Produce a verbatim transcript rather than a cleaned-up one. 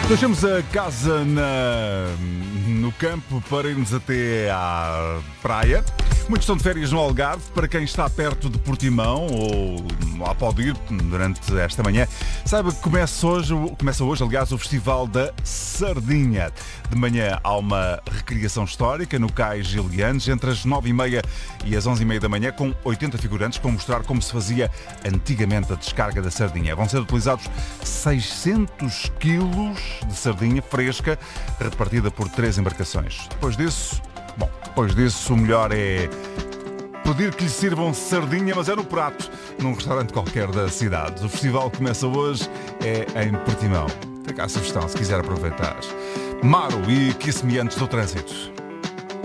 Deixamos a casa na, no campo para irmos até à praia. Muitos estão de férias no Algarve. Para quem está perto de Portimão ou lá pode ir durante esta manhã, saiba que começa hoje, começa hoje, aliás, o Festival da Sardinha. De manhã há uma recriação histórica no Cais Gilianos, entre as nove e meia e as onze e meia da manhã, com oitenta figurantes que vão mostrar como se fazia antigamente a descarga da sardinha. Vão ser utilizados seiscentos quilos de sardinha fresca, repartida por três embarcações. Depois disso, bom, depois disso o melhor é pedir que lhe sirvam sardinha, mas é no prato, num restaurante qualquer da cidade. O festival começa hoje, é em Portimão. Fica a sugestão, se quiser aproveitar. Maro e Kiss Me antes do trânsito.